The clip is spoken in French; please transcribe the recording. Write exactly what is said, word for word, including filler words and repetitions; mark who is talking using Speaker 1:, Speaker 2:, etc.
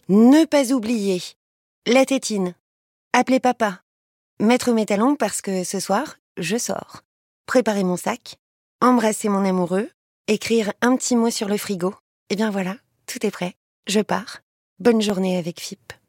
Speaker 1: Ne pas oublier. La tétine. Appeler papa. Mettre mes talons parce que ce soir, je sors. Préparer mon sac. Embrasser mon amoureux. Écrire un petit mot sur le frigo. Et bien voilà, tout est prêt. Je pars. Bonne journée avec F I P.